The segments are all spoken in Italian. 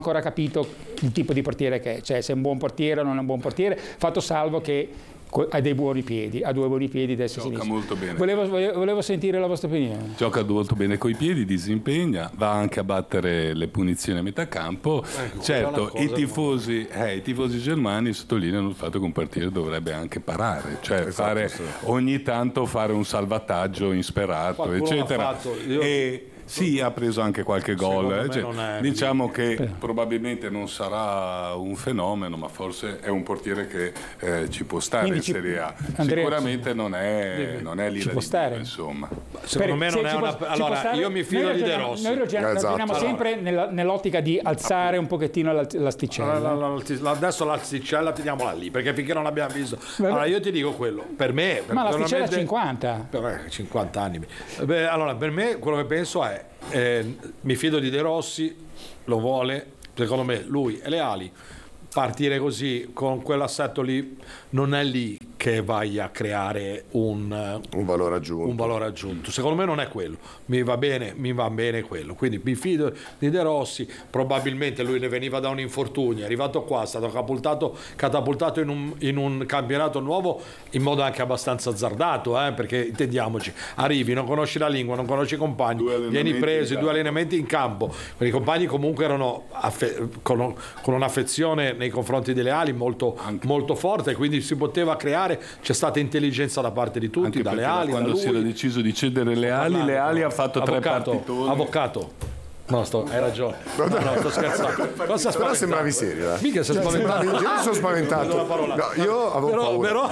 ancora capito il tipo di portiere che è, cioè se è un buon portiere o non è un buon portiere, fatto salvo che ha dei buoni piedi, ha due buoni piedi destra e sinistra. Molto bene. Volevo sentire la vostra opinione. Gioca molto bene coi piedi, disimpegna, va anche a battere le punizioni a metà campo. Certo, i tifosi germani sottolineano il fatto che un portiere dovrebbe anche parare, cioè ogni tanto fare un salvataggio insperato, eccetera. Sì, ha preso anche qualche gol. Diciamo che probabilmente non sarà un fenomeno, ma forse è un portiere che ci può stare in Serie A. Andrea, sicuramente non è lì da dire, insomma. Secondo me non è una... Allora, io mi fido di De Rossi. Noi ragioniamo sempre nell'ottica di alzare un pochettino l'asticella. Adesso l'asticella teniamola lì, perché finché non l'abbiamo visto. Allora, io ti dico quello, per me... Ma l'asticella è 50. 50 anni. Allora, per me quello che penso è mi fido di De Rossi, lo vuole, secondo me lui e le ali. Partire così con quell'assetto lì non è lì che vai a creare un valore aggiunto. Secondo me non è quello. Mi va bene quello. Quindi mi fido di De Rossi. Probabilmente lui ne veniva da un infortunio, è arrivato qua, è stato catapultato in un campionato nuovo in modo anche abbastanza azzardato, perché intendiamoci, arrivi, non conosci la lingua, non conosci i compagni, vieni preso, 2 allenamenti in campo. I compagni comunque erano con un'affezione nei confronti delle ali molto forte, quindi si poteva creare, c'è stata intelligenza da parte di tutti, anche dalle ali, quando si era deciso di cedere le ali ha fatto 3 partitoni. Avvocato. No, hai ragione. No, sto scherzando. Però sembravi serio. Mica sei spaventato. Io mi sono spaventato. No, io avevo paura.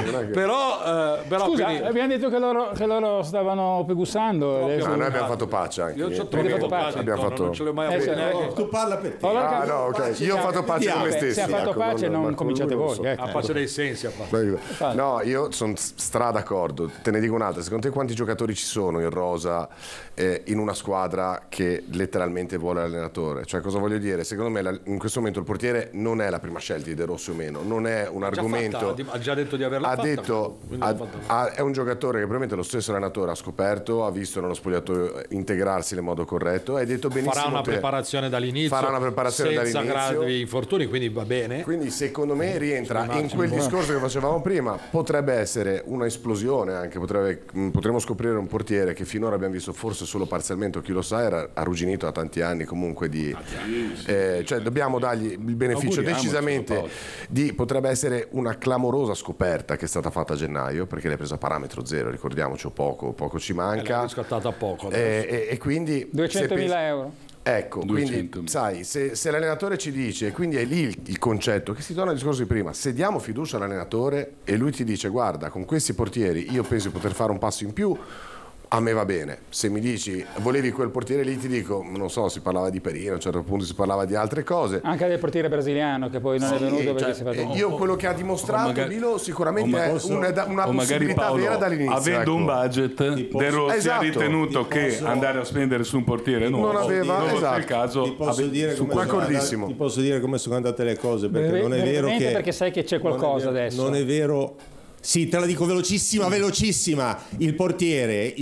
Però scusa, quindi... abbiamo detto che loro stavano pegussando. No, noi abbiamo fatto pace anche. Io fatto pace. Non ce l'ho mai avuto. Tu parla per te. No, ok. Io ho fatto pace con me stesso. Se ha fatto pace non cominciate voi. A pace dei sensi. No, io sono d'accordo. Te ne dico un'altra. Secondo te quanti giocatori ci sono in rosa in una squadra che letteralmente vuole l'allenatore? Cioè, cosa voglio dire? Secondo me in questo momento il portiere non è la prima scelta di De Rossi o meno, non è un argomento. Ha già detto di averla fatta. È un giocatore che probabilmente lo stesso allenatore ha scoperto, ha visto nello spogliatoio integrarsi nel modo corretto, hai detto benissimo. Farà una preparazione dall'inizio, senza gravi infortuni, quindi va bene. Quindi secondo me rientra in quel discorso che facevamo prima. Potrebbe essere una esplosione anche, potremmo scoprire un portiere che finora abbiamo visto forse solo parzialmente, o chi lo sa, era arrugginito da tanti anni comunque cioè dobbiamo dargli il beneficio decisamente potrebbe essere una clamorosa scoperta che è stata fatta a gennaio, perché l'hai presa a parametro zero, ricordiamoci, poco ci manca, l'ha riscattata poco e quindi 200.000 euro. Ecco, 200. Quindi sai, se l'allenatore ci dice, quindi è lì il concetto che si torna al discorso di prima, se diamo fiducia all'allenatore e lui ti dice guarda, con questi portieri io penso di poter fare un passo in più, a me va bene. Se mi dici volevi quel portiere lì, ti dico, non so, si parlava di Perino, a un certo punto si parlava di altre cose, anche del portiere brasiliano che poi non è venuto perché si è fatto io quello che ha dimostrato Lilo sicuramente è una possibilità Paolo, vera dall'inizio, avendo un budget, De Rossi ha ritenuto che andare a spendere su un portiere nuovo non aveva, il caso. Ti posso dire come sono andate le cose, perché non è vero che, perché sai che c'è qualcosa adesso, non è vero. Sì, te la dico velocissima. Il portiere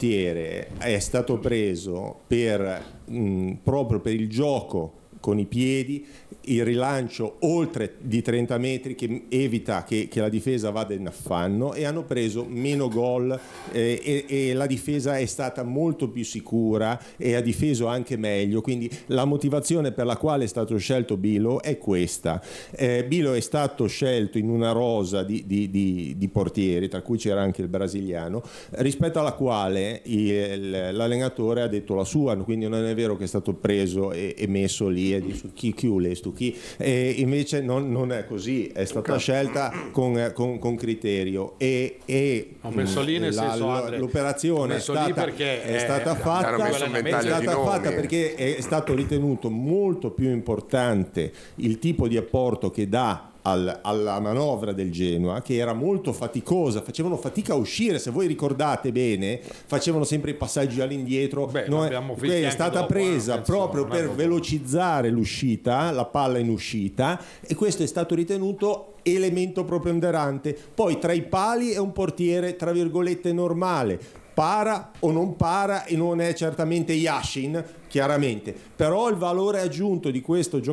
è stato preso proprio per il gioco con i piedi, il rilancio oltre di 30 metri che evita che la difesa vada in affanno, e hanno preso meno gol e la difesa è stata molto più sicura e ha difeso anche meglio. Quindi la motivazione per la quale è stato scelto Bilo è questa. Bilo è stato scelto in una rosa di portieri, tra cui c'era anche il brasiliano, rispetto alla quale l'allenatore ha detto la sua, quindi non è vero che è stato preso e messo lì e dice chi invece non è così, è stata scelta con criterio e ho messo lì nel senso, l'operazione è stata fatta perché è stato ritenuto molto più importante il tipo di apporto che dà alla manovra del Genoa, che era molto faticosa, facevano fatica a uscire, se voi ricordate bene, facevano sempre i passaggi all'indietro. È stata presa proprio per velocizzare l'uscita, la palla in uscita, e questo è stato ritenuto elemento preponderante. Poi tra i pali è un portiere tra virgolette normale, para o non para, e non è certamente Yashin, chiaramente, però il valore aggiunto di questo